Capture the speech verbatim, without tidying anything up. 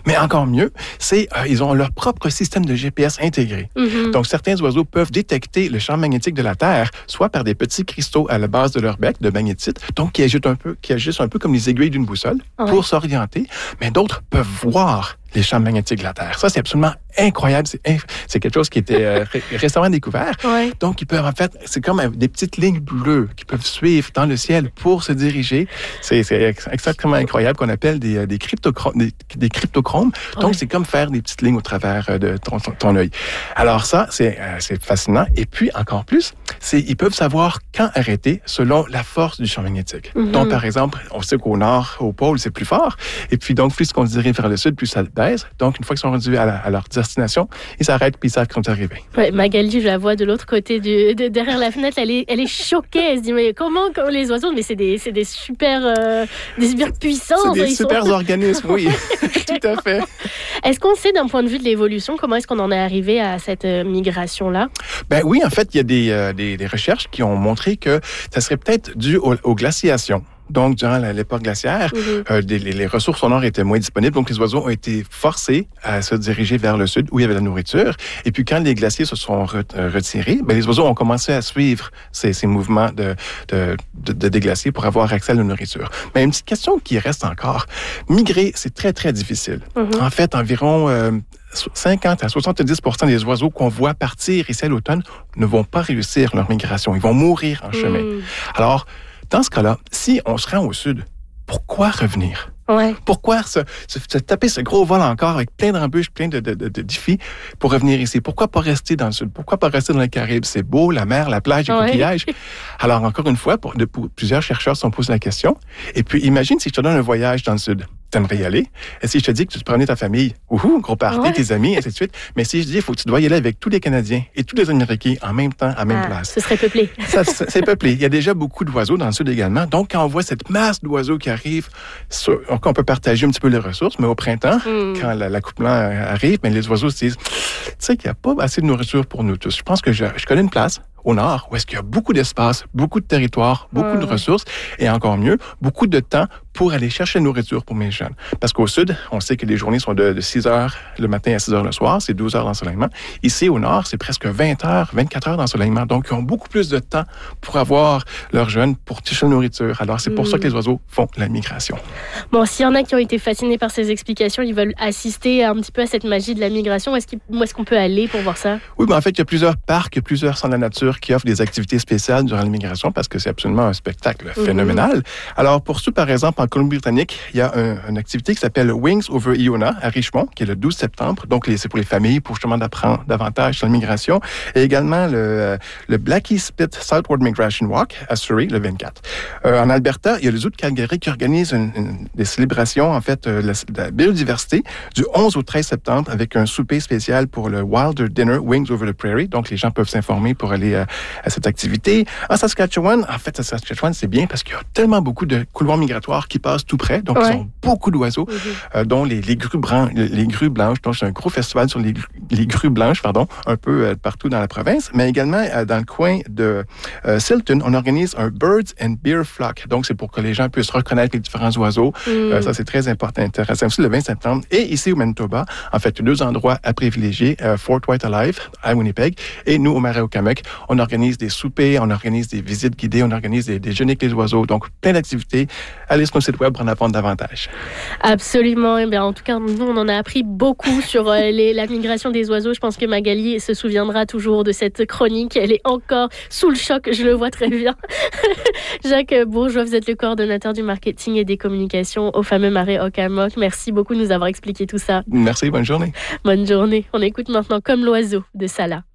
Mais encore mieux, c'est euh, ils ont leur propre système de G P S intégré. Mm-hmm. Donc, certains oiseaux peuvent détecter le champ magnétique de la Terre, soit par des petits cristaux à la base de leur bec, de magnétite, donc qui agissent un peu, qui agissent un peu comme les aiguilles d'une boussole ouais. pour s'orienter, mais d'autres peuvent voir les champs magnétiques de la Terre. Ça, c'est absolument incroyable. C'est, inf... c'est quelque chose qui était euh, ré- récemment découvert. Ouais. Donc, ils peuvent, en fait, c'est comme des petites lignes bleues qu'ils peuvent suivre dans le ciel pour se diriger. C'est, c'est exactement incroyable qu'on appelle des, des, cryptochromes, des, des cryptochromes. Donc, ouais. c'est comme faire des petites lignes au travers de ton, ton, ton œil. Alors ça, c'est, euh, c'est fascinant. Et puis, encore plus, c'est ils peuvent savoir quand arrêter selon la force du champ magnétique. Mm-hmm. Donc, par exemple, on sait qu'au nord, au pôle, c'est plus fort. Et puis, donc, plus qu'on se dirige vers le sud, plus ça baisse. Donc, une fois qu'ils sont rendus à, la, à leur destination, ils s'arrêtent puis ils savent qu'ils sont arrivés. Ouais, Magali, je la vois de l'autre côté, du, de, derrière la fenêtre, elle est, elle est choquée. Elle se dit, mais comment, comment les oiseaux, mais c'est des, c'est des super, euh, des super puissants. C'est des super sont... organismes, oui, tout à fait. Est-ce qu'on sait d'un point de vue de l'évolution, comment est-ce qu'on en est arrivé à cette euh, migration-là? Ben oui, en fait, il y a des, euh, des, des recherches qui ont montré que ça serait peut-être dû aux, aux glaciations. Donc, durant l'époque glaciaire, mm-hmm. euh, les, les ressources au nord étaient moins disponibles. Donc, les oiseaux ont été forcés à se diriger vers le sud où il y avait la nourriture. Et puis, quand les glaciers se sont re- retirés, ben, les oiseaux ont commencé à suivre ces, ces mouvements de, de, de, de déglacier pour avoir accès à la nourriture. Mais une petite question qui reste encore. Migrer, c'est très, très difficile. Mm-hmm. En fait, environ... Euh, cinquante à soixante-dix pour cent des oiseaux qu'on voit partir ici à l'automne ne vont pas réussir leur migration. Ils vont mourir en chemin. Mm. Alors, dans ce cas-là, si on se rend au sud, pourquoi revenir? Ouais. Pourquoi se, se, se taper ce gros vol encore avec plein d'embûches, plein de, de, de, de défis pour revenir ici? Pourquoi pas rester dans le sud? Pourquoi pas rester dans le Caraïbe? C'est beau, la mer, la plage, les ouais. coquillages. Alors, encore une fois, pour, de, pour, plusieurs chercheurs se sont posés la question. Et puis, imagine si je te donne un voyage dans le sud. T'aimerais y aller? Et si je te dis que tu te promenais ta famille, ouhou, gros party, ouais. tes amis, et ainsi de suite. Mais si je dis, il faut que tu dois y aller avec tous les Canadiens et tous les Américains en même temps, à même ah, place. Ce serait peuplé. Ça, c'est peuplé. Il y a déjà beaucoup d'oiseaux dans le sud également. Donc, quand on voit cette masse d'oiseaux qui arrivent, sur, on peut partager un petit peu les ressources, mais au printemps, mm. quand la, l'accouplement arrive, mais les oiseaux se disent, tu sais qu'il n'y a pas assez de nourriture pour nous tous. Je pense que je, je connais une place au nord où est-ce qu'il y a beaucoup d'espace, beaucoup de territoire, beaucoup mm. de ressources et encore mieux, beaucoup de temps pour aller chercher la nourriture pour mes jeunes. Parce qu'au sud, on sait que les journées sont de, de six heures le matin à six heures le soir, c'est douze heures d'ensoleillement. Ici, au nord, c'est presque vingt heures, vingt-quatre heures d'ensoleillement. Donc, ils ont beaucoup plus de temps pour avoir leurs jeunes, pour chercher la nourriture. Alors, c'est pour mmh. ça que les oiseaux font la migration. Bon, s'il y en a qui ont été fascinés par ces explications, ils veulent assister un petit peu à cette magie de la migration, où est-ce, où est-ce qu'on peut aller pour voir ça? Oui, ben en fait, il y a plusieurs parcs, il y a plusieurs centres de la nature qui offrent des activités spéciales durant la migration parce que c'est absolument un spectacle mmh. phénoménal. Alors, pour ceux, par exemple, en Colombie-Britannique, il y a un, une activité qui s'appelle Wings over Iona à Richmond, qui est le douze septembre. Donc, les, c'est pour les familles, pour justement d'apprendre davantage sur la migration. Et également le, le Blackie Spit Southward Migration Walk à Surrey, le vingt-quatre. Euh, en Alberta, il y a le zoo de Calgary qui organise une, une, des célébrations, en fait, euh, de la biodiversité du onze au treize septembre avec un souper spécial pour le Wilder Dinner Wings over the Prairie. Donc, les gens peuvent s'informer pour aller à, à cette activité. En Saskatchewan, en fait, à Saskatchewan, c'est bien parce qu'il y a tellement beaucoup de couloirs migratoires qui passent tout près. Donc, ouais. ils ont beaucoup d'oiseaux, mm-hmm. euh, dont les, les, grues bran- les grues blanches. Donc, c'est un gros festival sur les, les grues blanches, pardon, un peu euh, partout dans la province. Mais également, euh, dans le coin de euh, Silton, on organise un Birds and Beer Flock. Donc, c'est pour que les gens puissent reconnaître les différents oiseaux. Mm. Euh, ça, c'est très important, intéressant. Aussi, le vingt septembre. Et ici, au Manitoba, en fait, deux endroits à privilégier, euh, Fort White Alive, à Winnipeg, et nous, au Marais-au-Canuck, on organise des soupers, on organise des visites guidées, on organise des déjeuners avec les oiseaux. Donc, plein d'activités. Allez sur notre site web pour en apprendre davantage. Absolument. Eh bien, en tout cas, nous, on en a appris beaucoup sur euh, les, la migration des oiseaux. Je pense que Magali se souviendra toujours de cette chronique. Elle est encore sous le choc, je le vois très bien. Jacques Bourgeois, vous êtes le coordonnateur du marketing et des communications au fameux Marais-au-Canuck. Merci beaucoup de nous avoir expliqué tout ça. Merci, bonne journée. Bonne journée. On écoute maintenant Comme l'oiseau de Salah.